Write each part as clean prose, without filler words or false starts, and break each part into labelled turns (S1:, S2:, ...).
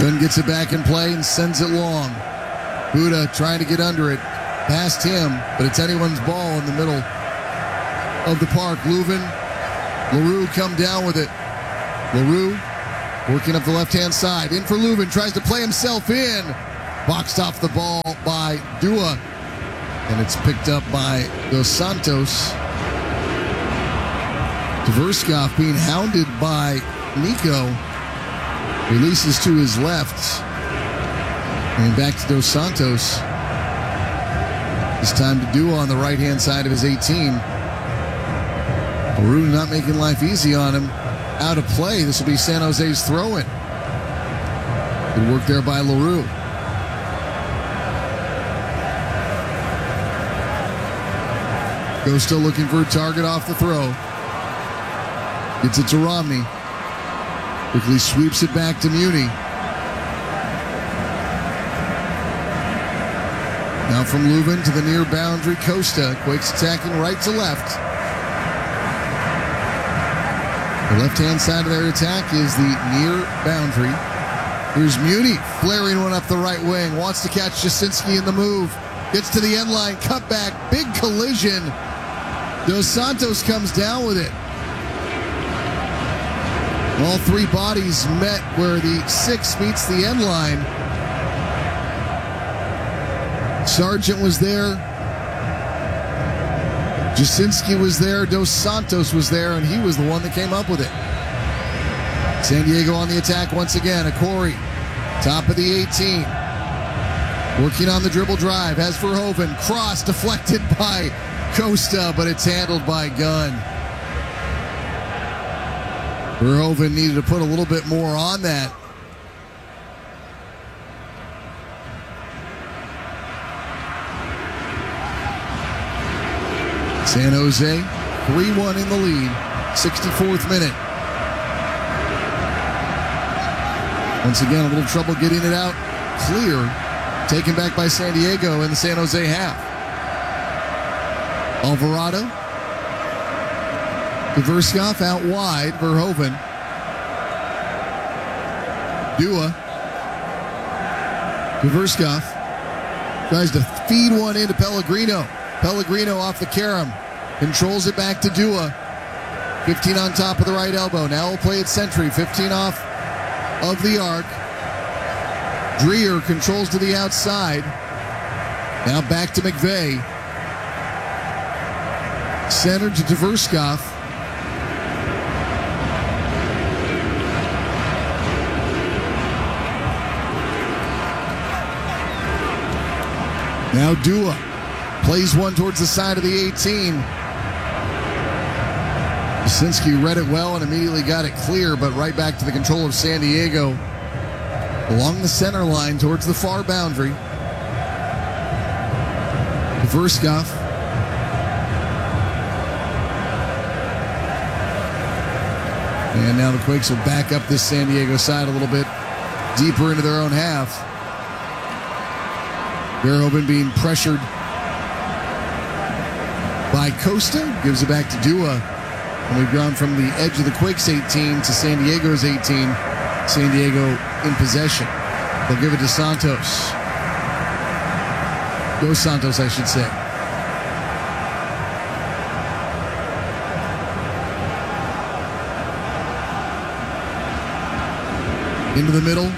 S1: Gunn gets it back in play and sends it long. Buddha trying to get under it. Past him, but it's anyone's ball in the middle of the park. Leuven, LaRue come down with it. LaRue working up the left-hand side. In for Leuven, tries to play himself in. Boxed off the ball by Dua. And it's picked up by Dos Santos. Tverskov being hounded by Nico. Releases to his left. And back to Dos Santos. This time to Dua on the right-hand side of his 18. LaRue not making life easy on him. Out of play. This will be San Jose's throw-in. Good work there by LaRue. Costa looking for a target off the throw. Gets it to Romney. Quickly sweeps it back to Muni. Now from Leuven to the near boundary, Costa. Quakes attacking right to left. The left-hand side of their attack is the near boundary. Here's Muni flaring one up the right wing. Wants to catch Jasinski in the move. Gets to the end line. Cut back. Big collision. Dos Santos comes down with it. All three bodies met where the 6 meets the end line. Sargent was there. Jasinski was there. Dos Santos was there, and he was the one that came up with it. San Diego on the attack once again. Akori, top of the 18. Working on the dribble drive. Has Verhoeven. Cross deflected by Costa, but it's handled by Gunn. Verhoeven needed to put a little bit more on that. San Jose, 3-1 in the lead, 64th minute. Once again, a little trouble getting it out clear. Taken back by San Diego in the San Jose half. Alvarado. Tverskov out wide. Verhoeven. Dua. Tverskov tries to feed one into Pellegrino. Pellegrino off the carom. Controls it back to Dua. 15 on top of the right elbow. Now we'll play it Sentry. 15 off of the arc. Dreher controls to the outside. Now back to McVeigh. Center to Tverskov. Now Dua plays one towards the side of the 18. Jasinski read it well and immediately got it clear, but right back to the control of San Diego along the center line towards the far boundary. Tverskov. And now the Quakes will back up this San Diego side a little bit deeper into their own half. Verhoeven being pressured by Costa. Gives it back to Dua. And we've gone from the edge of the Quakes 18 to San Diego's 18. San Diego in possession. They'll give it to Santos. Dos Santos, I should say. Into the middle.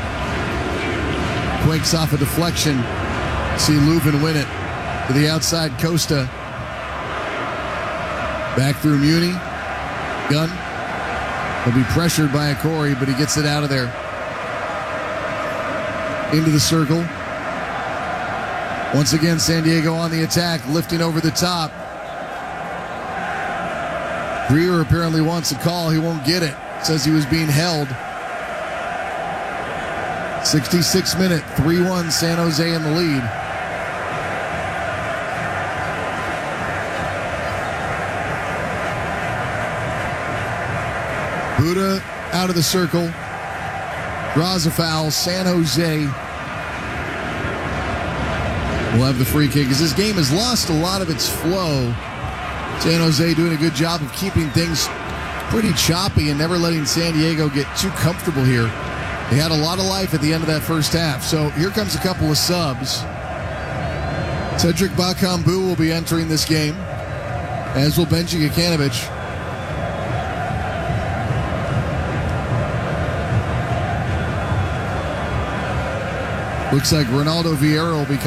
S1: Quakes off a deflection. See Leuven win it. To the outside, Costa. Back through Muni. Gunn. Will be pressured by Akori, but he gets it out of there. Into the circle. Once again, San Diego on the attack, lifting over the top. Dreher apparently wants a call. He won't get it. Says he was being held. 66th minute, 3-1 San Jose in the lead. Buddha out of the circle. Draws a foul. San Jose will have the free kick as this game has lost a lot of its flow. San Jose doing a good job of keeping things pretty choppy and never letting San Diego get too comfortable here He had a lot of life at the end of that first half. So here comes a couple of subs. Cedric Bakambu will be entering this game, as will Benji Gacanovic. Looks like Ronaldo Vieira will be